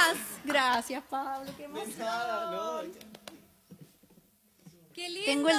más. Gracias, Pablo. Qué emoción. Nada, no. Qué lindo. Tengo